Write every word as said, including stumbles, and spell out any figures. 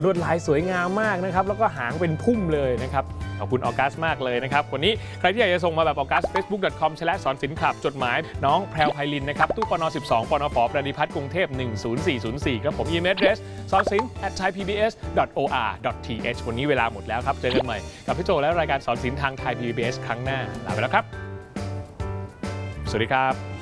ลวดลายสวยงามมากนะครับแล้วก็หางเป็นพุ่มเลยนะครับขอบคุณออกัสมากเลยนะครับวันนี้ใครที่อยากจะส่งมาแบบออกัส เฟซบุ๊ก ดอท คอม สแลช สอนศิลป์คลับจดหมายน้องแพรวไพลินนะครับตู้ปนสิบสองปนฝประดิพัฒน์กรุงเทพหนึ่งศูนย์สี่ศูนย์สี่ครับผม อีเมล address สอนศิลป์ แอท ไทยพีบีเอส ดอท โอ อาร์ ดอท ที เอช วันนี้เวลาหมดแล้วครับเจอกันใหม่กับพี่โจและรายการสอนศิลป์ทางไทย พี บี เอส ครั้งหน้าลาไปแล้วครับสวัสดีครับ